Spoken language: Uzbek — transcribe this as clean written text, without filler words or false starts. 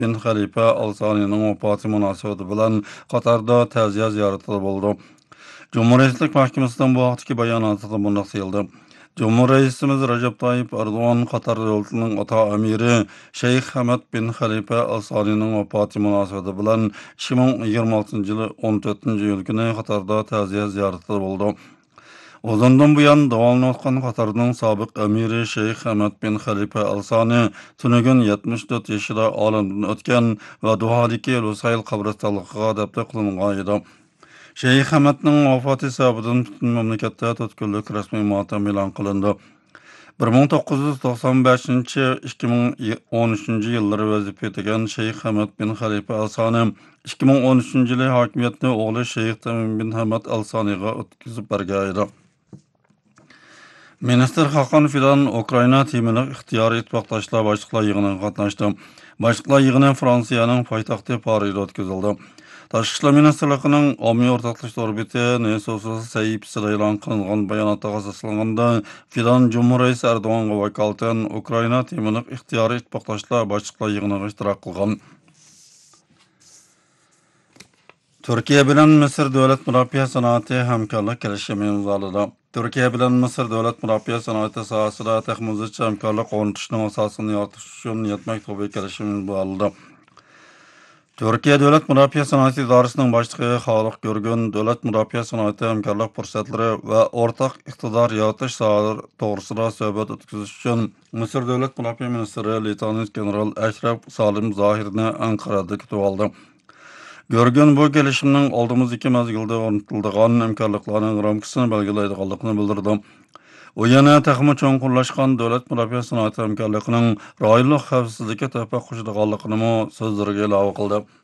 bin Xalifa Al-Sanining vafoti munosabati bilan Qatarda ta'ziya ziyorati bo'ldi. Cumhuriyetlik Mahkemesi'nden bu haftaki bayanatı da bundan sayıldı. Cumhurreisimiz Recep Tayyip Erdoğan Katar devletinin ata amiri Şeyh Hamad bin Halife Al-Sani'nin vefati münasebeti bilen 2026 yılı 14. yıl günü Katar'da ta'ziya ziyareti oldu. Ozondan bu yan davalını otkan Katar'ın sabık amiri Şeyh Hamad bin Halife Al-Sani tünügün 74 yaşında alemden ötken ve duhadiki Lusail kabristanlıqqa depte kılıngan edi. Şeyh Hamadning vafoti sababidan butun mamlakatda to'tkunlik rasmiy motam e'lon qilindi. 1995-2013 yillar vazifa etilgan Şeyh Hamad bin Halifa Al-Sani 2013 yili hokimiyatni o'g'li Şeyh Tamim bin Hamad Al-Saniga o'tkazib bergan edi. Minister Hakan Fidan Ukrayna timini ixtiyoriy ittifoqdoshlar boshliqlar yig'iniga qatnashdi. Boshliqlar yig'ini Fransiyaning poytaxti Parijda o'tkazildi. Tashqi ishlar ministrligining ommaviy o'rtoqlik orbiti Neso'siz sayfisida e'lon qilingan bayonotga asoslanganda Fidan Cumhurreis Erdo'g'anga vakolatan Ukraina timini ixtiyoriy ittifoqdoshlar boshliqlar yig'inida ishtirok qilgan. Türkiye bilen Mısır Devlet Murabbiya Sanati hamkorlik kelishimi imzoladi. Türkiye bilen Mısır Devlet Murabbiya Sanati sohasida texnik hamkorlik o'rnatishning asosini yaratish uchun niyat maktubi kelishimi imzoladi. Türkiye Devlet Murabbiya Sanati idorasining boshlig'i Xoliq Görgün Devlet Murabbiya Sanati hamkorlik fursatlari va o'rtaq iqtidor yaratish sohalari to'g'risida suhbat o'tkazish uchun Mısır Devlet Murabbiya ministri Leytenant General Ashraf Salim Zohirni Ankara'da kutib oldi. Görgün bu gelişiminin olduğumuz iki mezgilde ornatıldıgan hamkorliklarning ramkasini belgilaydiganligini bildirdi. O yana texmi cho'nqurlashgan Devlet Murabbiya Sanati hamkorligining rayonlik xavfsizlikka ta'sir qo'shadiganligini so'zlariga ilova qildi.